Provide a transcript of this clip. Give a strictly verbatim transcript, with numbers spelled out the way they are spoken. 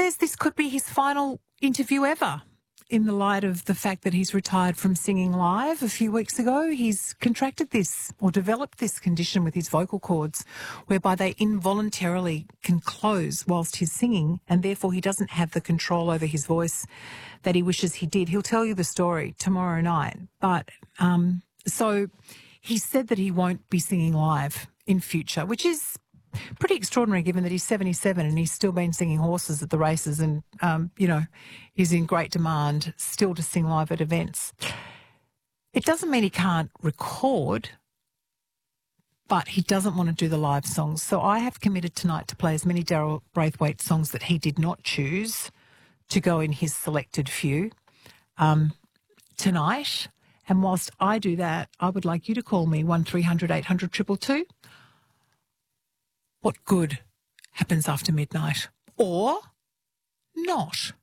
says this could be his final interview ever. In the light of the fact that he's retired from singing live a few weeks ago, he's contracted this or developed this condition with his vocal cords whereby they involuntarily can close whilst he's singing, and therefore he doesn't have the control over his voice that he wishes he did. He'll tell you the story tomorrow night. But um, so he said that he won't be singing live in future, which is pretty extraordinary given that he's seventy-seven and he's still been singing horses at the races and, um, you know, he's in great demand still to sing live at events. It doesn't mean he can't record, but he doesn't want to do the live songs. So I have committed tonight to play as many Daryl Braithwaite songs that he did not choose to go in his selected few um, tonight. And whilst I do that, I would like you to call me one three hundred eight hundred two two two. What good happens after midnight? Or not?